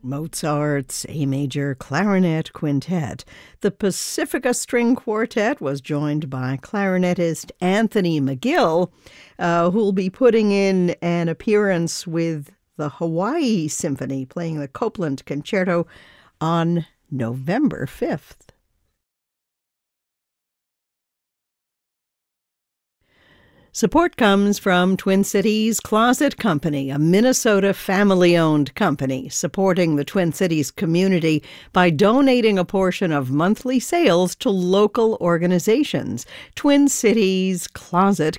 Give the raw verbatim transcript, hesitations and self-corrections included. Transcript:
Mozart's A Major Clarinet Quintet. The Pacifica String Quartet was joined by clarinetist Anthony McGill, uh, who'll be putting in an appearance with the Hawaii Symphony, playing the Copland Concerto on November fifth. Support comes from Twin Cities Closet Company, a Minnesota family-owned company supporting the Twin Cities community by donating a portion of monthly sales to local organizations. Twin Cities Closet